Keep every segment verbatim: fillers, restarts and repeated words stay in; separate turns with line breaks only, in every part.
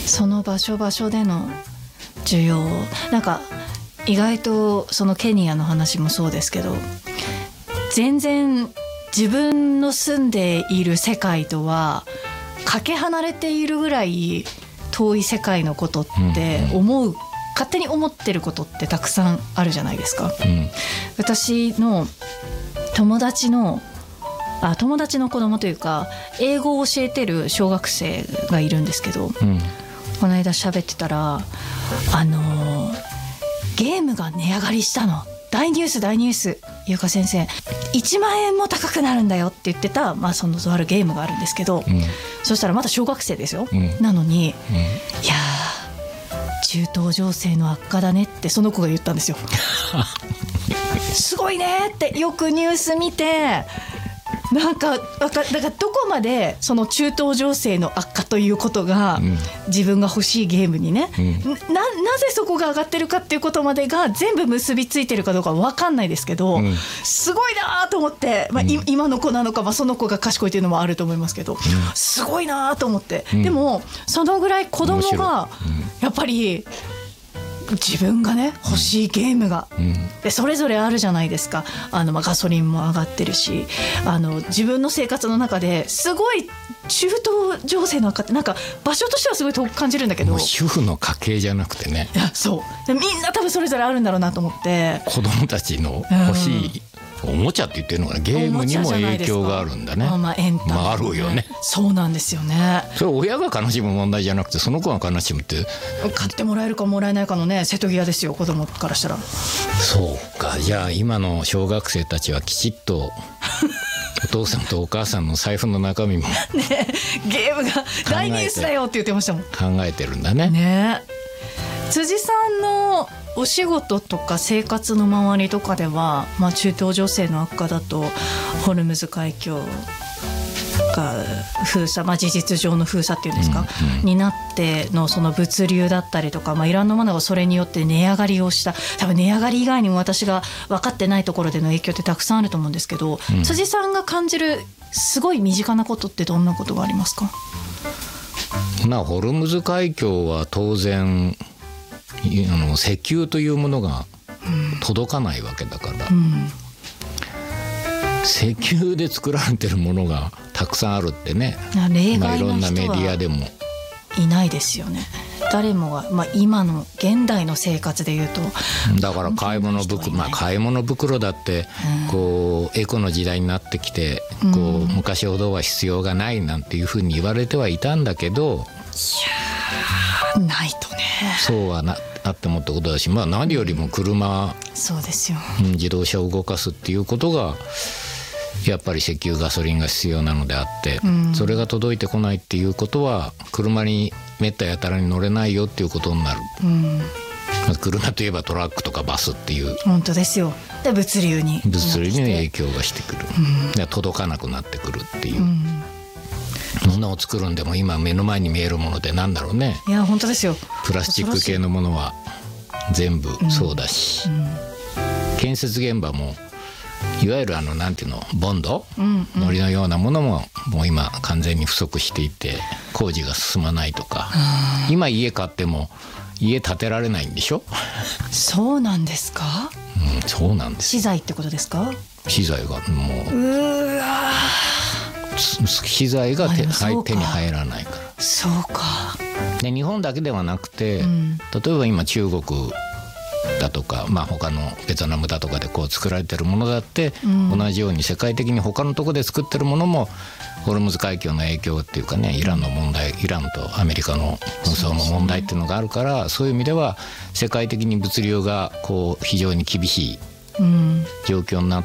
その場所場所での需要、なんか意外とそのケニアの話もそうですけど、全然自分の住んでいる世界とはかけ離れているぐらい遠い世界のことって思う、うんうん、勝手に思ってることってたくさんあるじゃないですか、うん、私の友達のあ友達の子供というか英語を教えてる小学生がいるんですけど、うん、この間喋ってたら、あのゲームが値上がりしたの、大ニュース大ニュース、ゆうか先生いちまんえんも高くなるんだよって言ってた、まあ、そのとあるゲームがあるんですけど、うん、そしたらまだ小学生ですよ、うん、なのに、うん、いや中東情勢の悪化だねってその子が言ったんですよすごいねってよくニュース見て、なんかだからどこまでその中東情勢の悪化ということが自分が欲しいゲームにね、うん、な, なぜそこが上がってるかっていうことまでが全部結びついてるかどうか分かんないですけど、うん、すごいなと思って、まあ、うん、今の子なのか、まあ、その子が賢いというのもあると思いますけど、うん、すごいなと思って、うん、でもそのぐらい子供がやっぱり自分がね欲しいゲームが、うん、でそれぞれあるじゃないですか。あの、まあ、ガソリンも上がってるし、あの自分の生活の中ですごい中東情勢の悪化ってなんか場所としてはすごい遠く感じるんだけど、もう
主婦の家計じゃなくてね、
いやそうでみんな多分それぞれあるんだろうなと思って、
子供たちの欲しい、うん、おもちゃって言ってるのかな、ゲームにも影響があるんだね。
あ、まあ、エンタメ、ね、
まあ、あるよね。
そうなんですよね。
それ親が悲しむ問題じゃなくてその子が悲しむって、
買ってもらえるかもらえないかのね瀬戸際ですよ、子供からしたら。
そうか、じゃあ今の小学生たちはきちっとお父さんとお母さんの財布の中身も、ね、
ゲームが大ニュースだよって言ってましたもん。
考えてるんだね。
ね、辻さんのお仕事とか生活の周りとかでは、まあ、中東情勢の悪化だとホルムズ海峡が封鎖、まあ、事実上の封鎖っていうんですか、うんうん、になってのその物流だったりとか、まあ、いろんなものがそれによって値上がりをした、多分値上がり以外にも私が分かってないところでの影響ってたくさんあると思うんですけど、うん、辻さんが感じるすごい身近なことってどんなことがありますか？
まあ、ホルムズ海峡は当然あの石油というものが届かないわけだから、うん、石油で作られてるものがたくさんあるってね、
例
まあ、いろんな
外な人
メディアでも
はいないですよね。誰もが、まあ、今の現代の生活でいうと、
だから買い物袋、まあ、買い物袋だってこうエコの時代になってきて、こう昔ほどは必要がないなんていうふうに言われてはいたんだけど、
いやないとね、
そうはなあってもってことだし、まあ、何よりも車、
そうですよ、
自動車を動かすっていうことがやっぱり石油ガソリンが必要なのであって、うん、それが届いてこないっていうことは車にめったやたらに乗れないよっていうことになる、うん、車といえばトラックとかバスっていう、
本当ですよ。で物流に
物流に影響がしてくる、うん、で届かなくなってくるっていう、うん、ものを作るんでも今目の前に見えるものでなんだろうね。
いや本当ですよ。
プラスチック系のものは全部そうだし、うんうん、建設現場もいわゆるあのなんていうのボンド、うんうん、糊のようなものももう今完全に不足していて工事が進まないとか、今家買っても家建てられないんでしょ。
そうなんですか、
うん、そうなんです。
資材ってことですか。
資材がもう
うわ
資材が 手, 手に入らないから。
そうか。
で日本だけではなくて、うん、例えば今中国だとか、まあ、他のベトナムだとかでこう作られてるものだって、うん、同じように世界的に他のところで作ってるものもホルムズ海峡の影響っていうかね、イランの問題、イランとアメリカの紛争の問題っていうのがあるから、そういう意味では世界的に物流がこう非常に厳しい状況になって、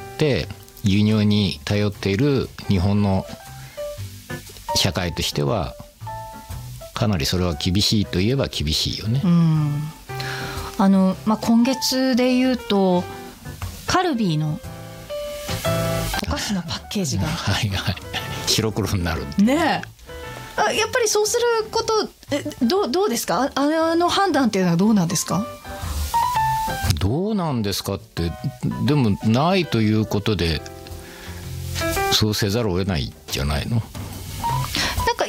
うん、輸入に頼っている日本の社会としてはかなりそれは厳しいといえば厳しいよね。
うん、あのまあ、今月でいうとカルビーのお菓子のパッケージが
はいはい、白黒になる
ねえ。あ、やっぱりそうすることえ ど, どうですか。 あ, あの判断っていうのはどうなんですか。
どうなんですかって、でもないということでそうせざるを得ないんじゃないの。
なんか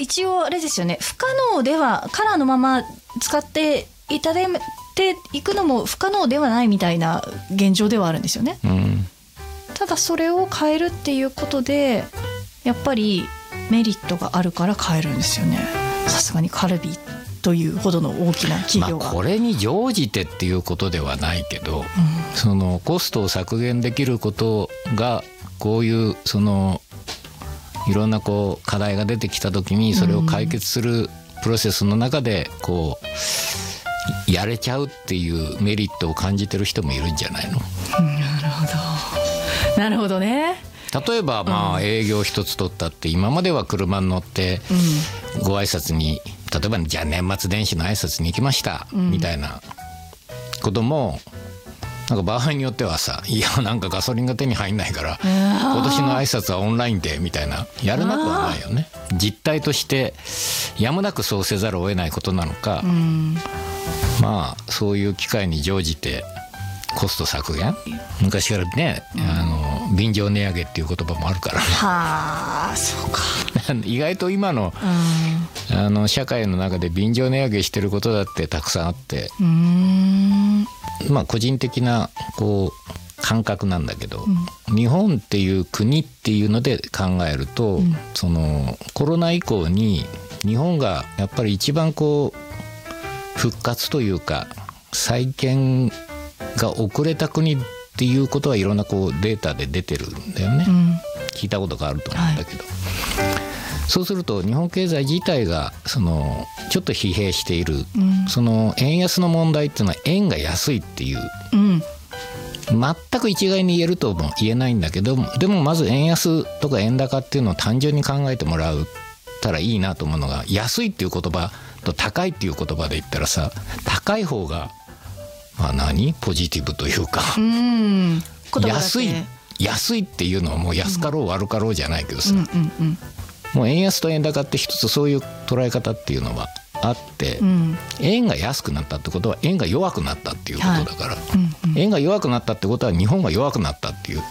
一応あれですよね、不可能ではカラーのまま使っていただいていくのも不可能ではないみたいな現状ではあるんですよね、うん、ただそれを変えるっていうことでやっぱりメリットがあるから変えるんですよね。さすがにカルビーというほどの大きな企業が、
まあ、これに乗じてっていうことではないけど、うん、そのコストを削減できることがこういうそのいろんなこう課題が出てきた時にそれを解決するプロセスの中でこうやれちゃうっていうメリットを感じてる人もいるんじゃないの。
なるほどなるほどね。
例えばまあ営業一つ取ったって今までは車に乗ってご挨拶に例えばじゃあ年末年始の挨拶に行きましたみたいなこともなんか場合によってはさ、いやなんかガソリンが手に入んないから今年の挨拶はオンラインでみたいなやらなくはないよね。実態としてやむなくそうせざるを得ないことなのか、うん、まあそういう機会に乗じてコスト削減、昔からね、うん、あの便乗値上げっていう言葉もあるからね。
はあ、そうか。
意外と今の、うん、あの社会の中で便乗値上げしてることだってたくさんあって、うーん、まあ個人的なこう感覚なんだけど、うん、日本っていう国っていうので考えると、うん、そのコロナ以降に日本がやっぱり一番こう復活というか再建が遅れた国っていうことはいろんなこうデータで出てるんだよね、うん、聞いたことがあると思うんだけど、はい、そうすると日本経済自体がそのちょっと疲弊している、うん、その円安の問題っていうのは円が安いっていう、うん、全く一概に言えるとも言えないんだけど、でもまず円安とか円高っていうのを単純に考えてもらうたらいいなと思うのが、安いっていう言葉と高いっていう言葉で言ったらさ、高い方がまあ何ポジティブというか、うん、安い安いっていうのはもう安かろう悪かろうじゃないけどさ、うんうんうん、もう円安と円高って一つそういう捉え方っていうのはあって、うん、円が安くなったってことは円が弱くなったっていうことだから、はい、うんうん、円が弱くなったってことは日本が弱くなったっていう、うん、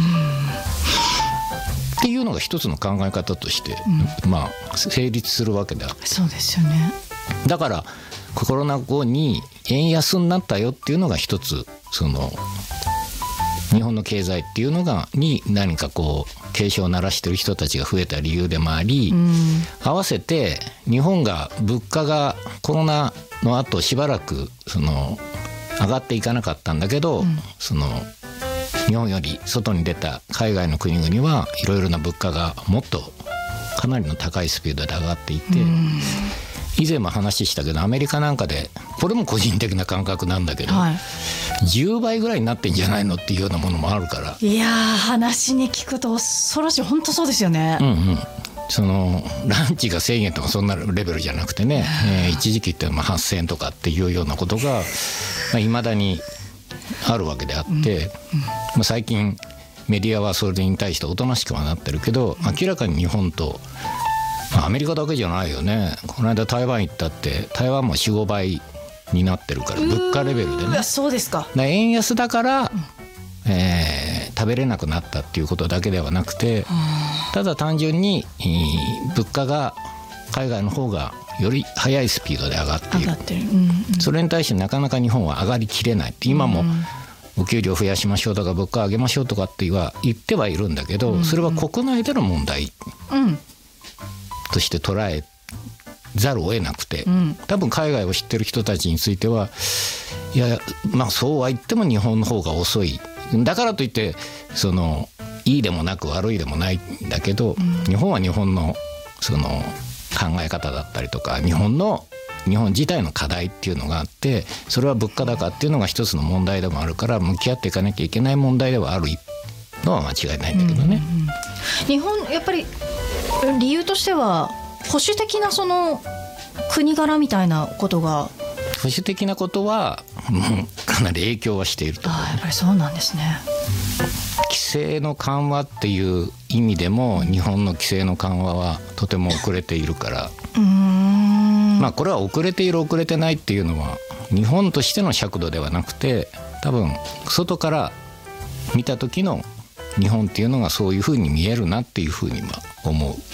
っていうのが一つの考え方として、うん、まあ成立するわけだ。
そうですよね。
だからコロナ後に円安になったよっていうのが一つその日本の経済っていうのがに何かこう警鐘を鳴らしてる人たちが増えた理由でもあり、うん、合わせて日本が物価がコロナの後しばらくその上がっていかなかったんだけど、うん、その日本より外に出た海外の国々はいろいろな物価がもっとかなりの高いスピードで上がっていて、うん、以前も話したけどアメリカなんかでこれも個人的な感覚なんだけど、はい、じゅうばいぐらいになってんじゃないのっていうようなものもあるから、
いやー話に聞くと恐ろしい。本当そうですよね、
うんうん、そのランチがせんえんとかそんなレベルじゃなくてね、えー、一時期ってまあはっせんえんとかっていうようなことがいまだにあるわけであって、うんうん、まあ、最近メディアはそれに対しておとなしくはなってるけど、明らかに日本とアメリカだけじゃないよね。この間台湾行ったって台湾も よん,ご 倍になってるから、物価レベルでね。
そうですか。
だ円安だから、うん、えー、食べれなくなったっていうことだけではなくて、ただ単純に、えー、物価が海外の方がより速いスピードで上がっている。上がってる、うんうん、それに対してなかなか日本は上がりきれないって。今もお給料増やしましょうとか物価上げましょうとかって言わ言ってはいるんだけど、それは国内での問題、うんとして捉えざるを得なくて、うん、多分海外を知ってる人たちについてはいや、まあそうは言っても日本の方が遅い。だからといってそのいいでもなく悪いでもないんだけど、うん、日本は日本のその考え方だったりとか日本の日本自体の課題っていうのがあって、それは物価高っていうのが一つの問題でもあるから向き合っていかなきゃいけない問題ではあるのは間違いないんだけどね、うんうん、
日本やっぱり理由としては保守的なその国柄みたいなことが、
保守的なことは、うん、かなり影響はしていると思う、ね、
あ、やっぱりそうなんですね。
規制の緩和っていう意味でも日本の規制の緩和はとても遅れているから、うーん、まあこれは遅れている遅れてないっていうのは日本としての尺度ではなくて、多分外から見た時の日本っていうのがそういうふうに見えるなっていうふうには思う。